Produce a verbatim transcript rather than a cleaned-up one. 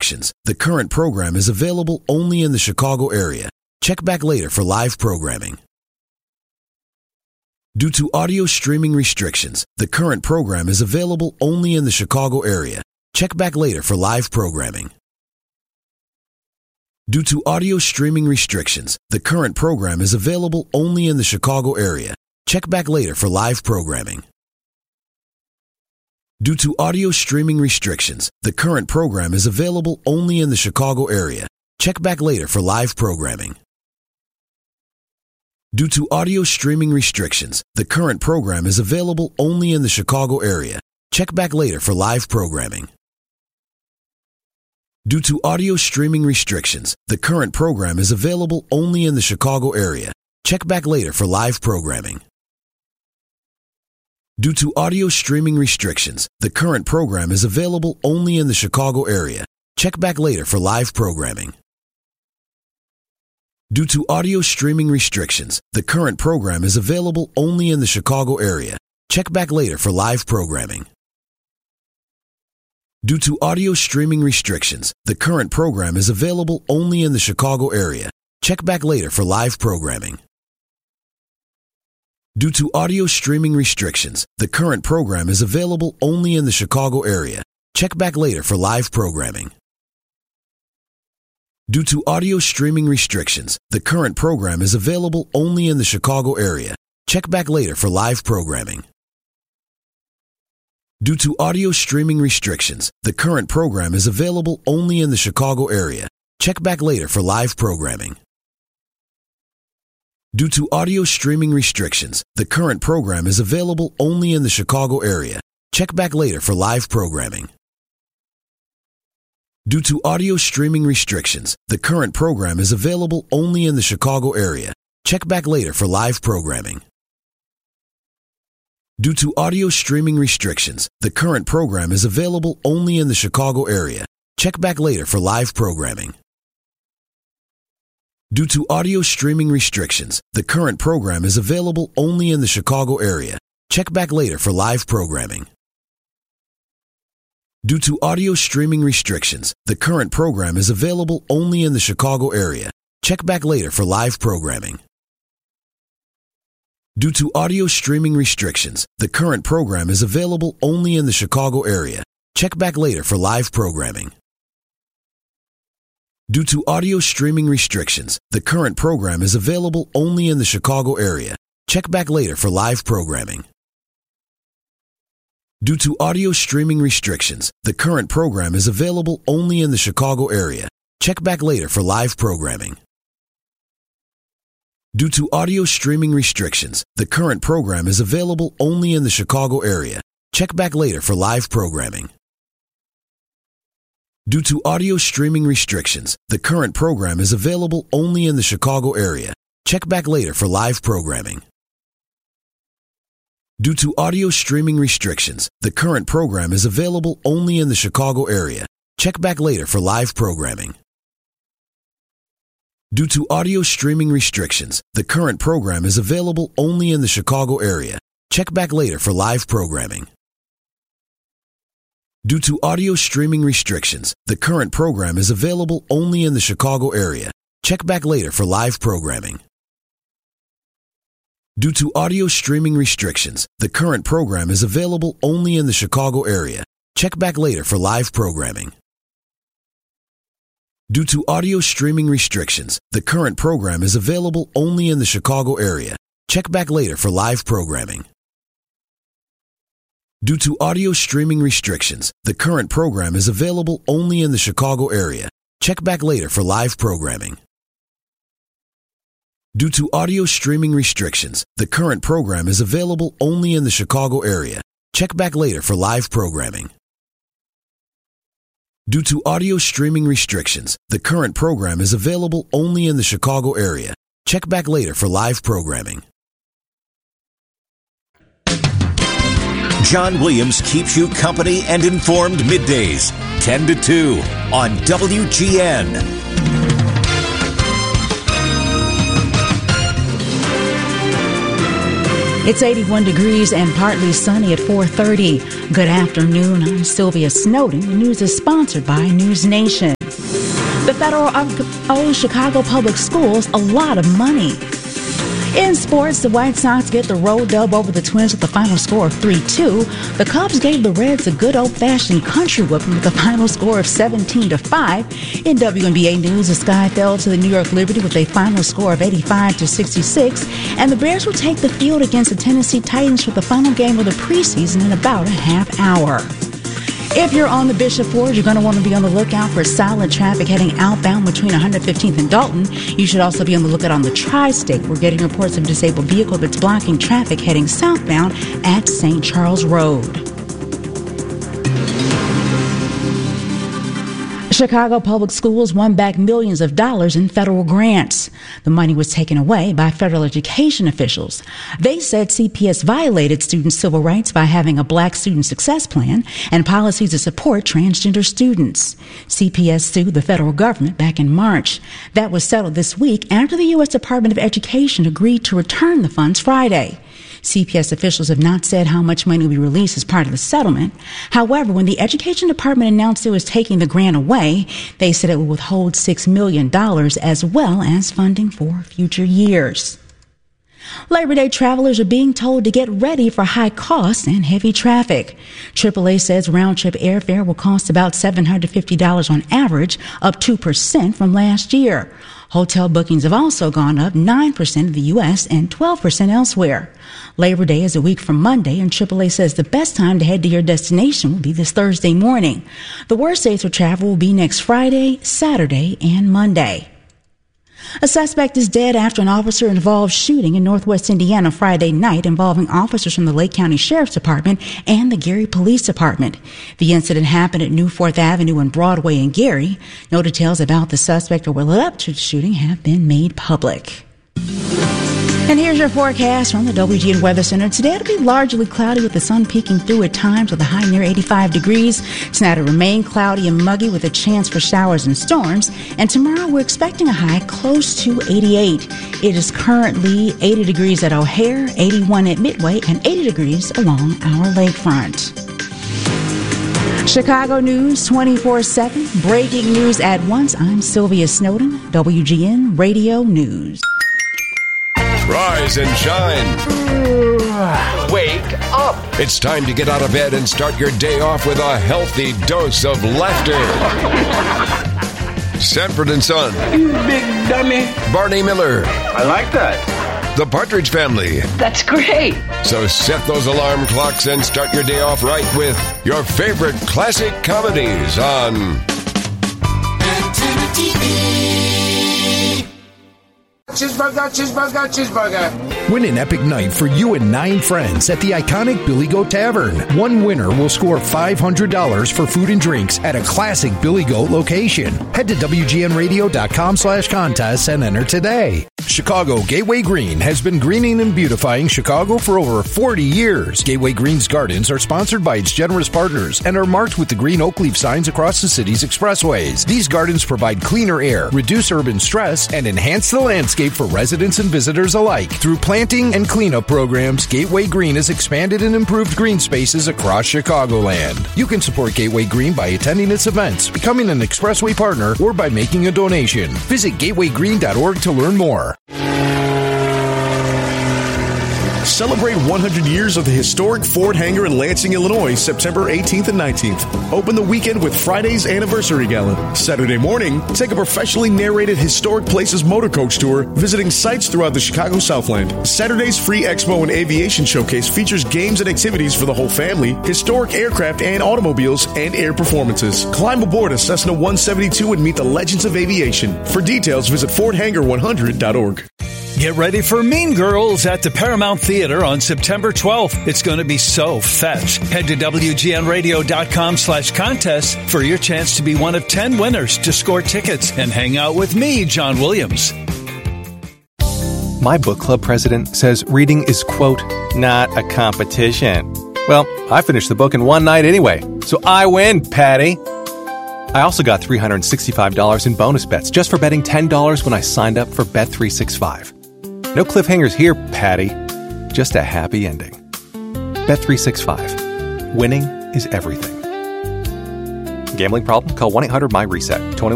restrictions. The current program is available only in the Chicago area. Check back later for live programming. Due to audio streaming restrictions, the current program is available only in the Chicago area. Check back later for live programming. Due to audio streaming restrictions, the current program is available only in the Chicago area. Check back later for live programming. Due to audio streaming restrictions, the current program is available only in the Chicago area. Check back later for live programming. Due to audio streaming restrictions, the current program is available only in the Chicago area. Check back later for live programming. Due to audio streaming restrictions, the current program is available only in the Chicago area. Check back later for live programming. Due to audio streaming restrictions, the current program is available only in the Chicago area. Check back later for live programming. Due to audio streaming restrictions, the current program is available only in the Chicago area. Check back later for live programming. Due to audio streaming restrictions, the current program is available only in the Chicago area. Check back later for live programming. Due to audio streaming restrictions, the current program is available only in the Chicago area. Check back later for live programming. Due to audio streaming restrictions, the current program is available only in the Chicago area. Check back later for live programming. Due to audio streaming restrictions, the current program is available only in the Chicago area. Check back later for live programming. Due to audio streaming restrictions, the current program is available only in the Chicago area. Check back later for live programming. Due to audio streaming restrictions, the current program is available only in the Chicago area. Check back later for live programming. Due to audio streaming restrictions, the current program is available only in the Chicago area. Check back later for live programming. Due to audio streaming restrictions, the current program is available only in the Chicago area. Check back later for live programming. Due to audio streaming restrictions, the current program is available only in the Chicago area. Check back later for live programming. Due to audio streaming restrictions, the current program is available only in the Chicago area. Check back later for live programming. Due to audio streaming restrictions, the current program is available only in the Chicago area. Check back later for live programming. Due to audio streaming restrictions, the current program is available only in the Chicago area. Check back later for live programming. Due to audio streaming restrictions, the current program is available only in the Chicago area. Check back later for live programming. Due to audio streaming restrictions, the current program is available only in the Chicago area. Check back later for live programming. Due to audio streaming restrictions, the current program is available only in the Chicago area. Check back later for live programming. Due to audio streaming restrictions, the current program is available only in the Chicago area. Check back later for live programming. Due to audio streaming restrictions, the current program is available only in the Chicago area. Check back later for live programming. Due to audio streaming restrictions, the current program is available only in the Chicago area. Check back later for live programming. Due to audio streaming restrictions, the current program is available only in the Chicago area. Check back later for live programming. Due to audio streaming restrictions, the current program is available only in the Chicago area. Check back later for live programming. Due to audio streaming restrictions, the current program is available only in the Chicago area. Check back later for live programming. Due to audio streaming restrictions, the current program is available only in the Chicago area. Check back later for live programming. John Williams keeps you company and informed middays, ten to two on W G N. It's eighty-one degrees and partly sunny at four thirty. Good afternoon. I'm Sylvia Snowden. The news is sponsored by News Nation. The federal owes Chicago Public Schools a lot of money. In sports, the White Sox get the road dub over the Twins with the final score of three two. The Cubs gave the Reds a good old-fashioned country whooping with the final score of seventeen to five. In W N B A news, the Sky fell to the New York Liberty with a final score of eighty-five to sixty-six. And the Bears will take the field against the Tennessee Titans for the final game of the preseason in about a half hour. If you're on the Bishop Ford, you're going to want to be on the lookout for solid traffic heading outbound between one hundred fifteenth and Dalton. You should also be on the lookout on the Tri-State. We're getting reports of a disabled vehicle that's blocking traffic heading southbound at Saint Charles Road. Chicago Public Schools won back millions of dollars in federal grants. The money was taken away by federal education officials. They said C P S violated student civil rights by having a Black Student Success Plan and policies to support transgender students. C P S sued the federal government back in March. That was settled this week after the U S Department of Education agreed to return the funds Friday. C P S officials have not said how much money will be released as part of the settlement. However, when the Education Department announced it was taking the grant away, they said it would withhold six million dollars as well as funding for future years. Labor Day travelers are being told to get ready for high costs and heavy traffic. triple A says round-trip airfare will cost about seven hundred fifty dollars on average, up two percent from last year. Hotel bookings have also gone up nine percent in the U S and twelve percent elsewhere. Labor Day is a week from Monday, and triple A says the best time to head to your destination will be this Thursday morning. The worst days for travel will be next Friday, Saturday, and Monday. A suspect is dead after an officer-involved shooting in northwest Indiana Friday night involving officers from the Lake County Sheriff's Department and the Gary Police Department. The incident happened at New Fourth Avenue and Broadway in Gary. No details about the suspect or what led up to the shooting have been made public. And here's your forecast from the W G N Weather Center. Today it'll be largely cloudy with the sun peeking through at times with a high near eighty-five degrees. Tonight it'll remain cloudy and muggy with a chance for showers and storms. And tomorrow we're expecting a high close to eighty-eight. It is currently eighty degrees at O'Hare, eighty-one at Midway, and eighty degrees along our lakefront. Chicago News twenty-four seven. Breaking news at once. I'm Sylvia Snowden, W G N Radio News. Rise and shine. Wake up. It's time to get out of bed and start your day off with a healthy dose of laughter. Sanford and Son. You big dummy. Barney Miller. I like that. The Partridge Family. That's great. So set those alarm clocks and start your day off right with your favorite classic comedies on Antenna T V. Cheeseburger, cheeseburger, cheeseburger. Win an epic night for you and nine friends at the iconic Billy Goat Tavern. One winner will score five hundred dollars for food and drinks at a classic Billy Goat location. Head to W G N radio dot com slash contests and enter today. Chicago Gateway Green has been greening and beautifying Chicago for over forty years. Gateway Green's gardens are sponsored by its generous partners and are marked with the green oak leaf signs across the city's expressways. These gardens provide cleaner air, reduce urban stress, and enhance the landscape for residents and visitors alike. Through planting and cleanup programs, Gateway Green has expanded and improved green spaces across Chicagoland. You can support Gateway Green by attending its events, becoming an Expressway partner, or by making a donation. Visit gateway green dot org to learn more. Celebrate one hundred years of the historic Ford Hangar in Lansing, Illinois, September eighteenth and nineteenth. Open the weekend with Friday's Anniversary Gala. Saturday morning, take a professionally narrated Historic Places motor coach tour, visiting sites throughout the Chicago Southland. Saturday's free Expo and Aviation Showcase features games and activities for the whole family, historic aircraft and automobiles, and air performances. Climb aboard a Cessna one seventy-two and meet the legends of aviation. For details, visit ford hangar one hundred dot org. Get ready for Mean Girls at the Paramount Theater on September twelfth. It's going to be so fetch. Head to W G N radio dot com slash contest for your chance to be one of ten winners to score tickets and hang out with me, John Williams. My book club president says reading is, quote, not a competition. Well, I finished the book in one night anyway, so I win, Patty. I also got three hundred sixty-five dollars in bonus bets just for betting ten dollars when I signed up for Bet three sixty-five. No cliffhangers here, Patty. Just a happy ending. Bet three sixty-five. Winning is everything. Gambling problem? Call one eight hundred M Y RESET.